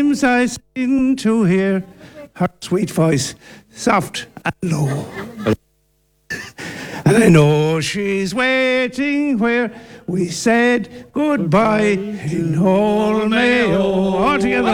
Sometimes I seem to hear her sweet voice, soft and low. And I know she's waiting where we said goodbye in old Mayo. All together.